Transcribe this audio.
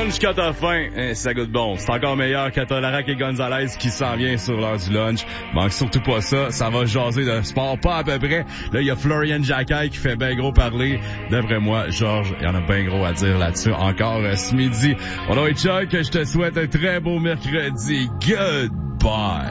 lunch quand t'as faim, ça goûte bon. C'est encore meilleur quand t'as Larac et Gonzalez qui s'en vient sur l'heure du lunch. Manque surtout pas ça va jaser de sport, pas à peu près. Là, il y a Florian Jacquet qui fait ben gros parler. D'après moi, Georges, il y en a ben gros à dire là-dessus encore ce midi. Bon, Chuck, je te souhaite un très beau mercredi. Goodbye.